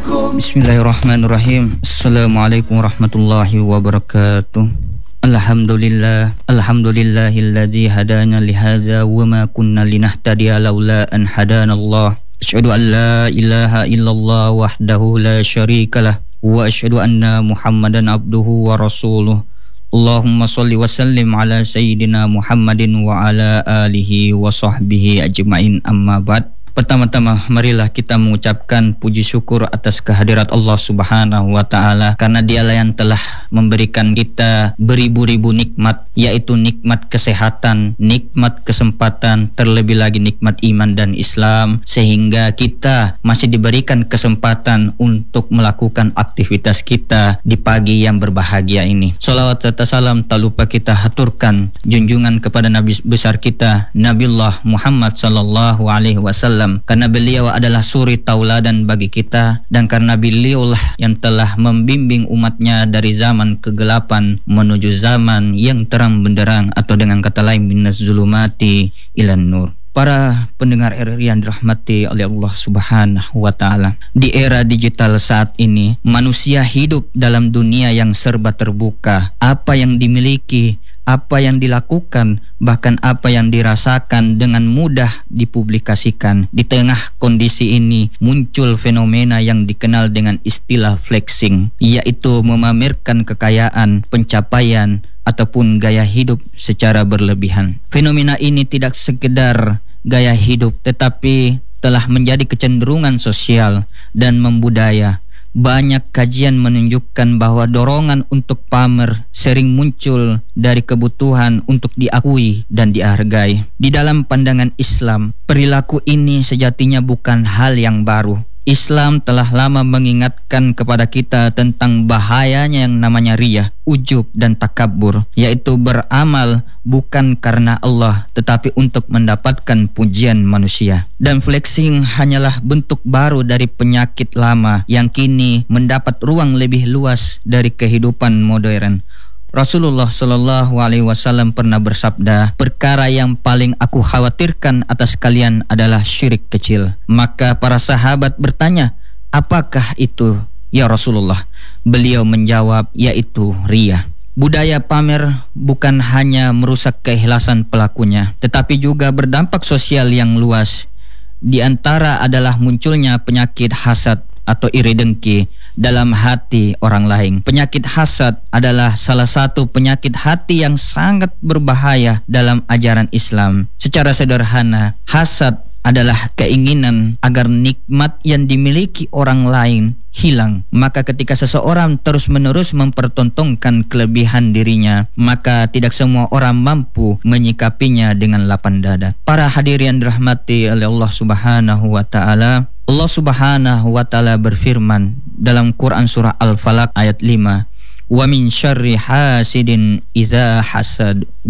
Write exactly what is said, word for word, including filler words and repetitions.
Bismillahirrahmanirrahim. Assalamualaikum warahmatullahi wabarakatuh. Alhamdulillah, alhamdulillahilladzi hadana lihadza wa ma kunna linahtadiya laula an hadanallah. Asyhadu an la ilaha illallah wahdahu la syarikalah wa asyhadu anna Muhammadan abduhu wa rasuluh. Allahumma shalli wa sallim ala sayyidina Muhammadin wa ala alihi wa sahbihi ajmain, amma ba'd. Pertama-tama marilah kita mengucapkan puji syukur atas kehadirat Allah Subhanahu wa taala, karena Dialah yang telah memberikan kita beribu-ribu nikmat, yaitu nikmat kesehatan, nikmat kesempatan, terlebih lagi nikmat iman dan Islam, sehingga kita masih diberikan kesempatan untuk melakukan aktivitas kita di pagi yang berbahagia ini. Salawat serta salam tak lupa kita haturkan junjungan kepada Nabi besar kita, Nabiullah Muhammad sallallahu alaihi wasallam, karena beliau adalah suri tauladan bagi kita, dan karena beliaulah yang telah membimbing umatnya dari zaman kegelapan menuju zaman yang terang benderang, atau dengan kata lain minaz zulumati ilan nur. Para pendengar R R I yang dirahmati oleh Allah Subhanahu wa taala, di era digital saat ini manusia hidup dalam dunia yang serba terbuka. Apa yang dimiliki, apa yang dilakukan, bahkan apa yang dirasakan dengan mudah dipublikasikan. Di tengah kondisi ini muncul fenomena yang dikenal dengan istilah flexing, yaitu memamerkan kekayaan, pencapaian, ataupun gaya hidup secara berlebihan. Fenomena ini tidak sekedar gaya hidup, tetapi telah menjadi kecenderungan sosial dan membudaya. Banyak kajian menunjukkan bahwa dorongan untuk pamer sering muncul dari kebutuhan untuk diakui dan dihargai. Di dalam pandangan Islam, perilaku ini sejatinya bukan hal yang baru. Islam telah lama mengingatkan kepada kita tentang bahayanya yang namanya riyah, ujub dan takabur, yaitu beramal bukan karena Allah tetapi untuk mendapatkan pujian manusia. Dan flexing hanyalah bentuk baru dari penyakit lama yang kini mendapat ruang lebih luas dari kehidupan modern. Rasulullah Shallallahu Alaihi Wasallam pernah bersabda, perkara yang paling aku khawatirkan atas kalian adalah syirik kecil. Maka para sahabat bertanya, apakah itu ya Rasulullah? Beliau menjawab, yaitu riyah. Budaya pamer bukan hanya merusak keikhlasan pelakunya, tetapi juga berdampak sosial yang luas. Di antara adalah munculnya penyakit hasad atau iri dengki dalam hati orang lain. Penyakit hasad adalah salah satu penyakit hati yang sangat berbahaya dalam ajaran Islam. Secara sederhana, hasad adalah keinginan agar nikmat yang dimiliki orang lain hilang. Maka ketika seseorang terus-menerus mempertontonkan kelebihan dirinya, maka tidak semua orang mampu menyikapinya dengan lapang dada. Para hadirin dirahmati oleh Allah Subhanahu wa taala, Allah Subhanahu wa taala berfirman dalam Quran surah Al-Falaq ayat lima, "Wa min syarri hasidin idza hasad."